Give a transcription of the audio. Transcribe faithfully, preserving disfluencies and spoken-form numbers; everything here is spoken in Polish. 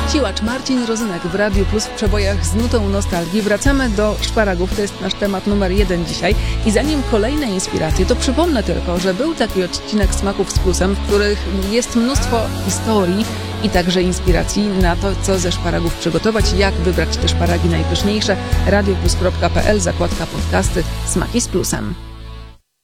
Ciłacz Marcin Rozynek w Radiu Plus w przebojach z nutą nostalgii. Wracamy do szparagów, to jest nasz temat numer jeden dzisiaj. I zanim kolejne inspiracje, to przypomnę tylko, że był taki odcinek Smaków z Plusem, w których jest mnóstwo historii i także inspiracji na to, co ze szparagów przygotować, jak wybrać te szparagi najpyszniejsze. radioplus kropka pe el, zakładka podcasty, Smaki z Plusem.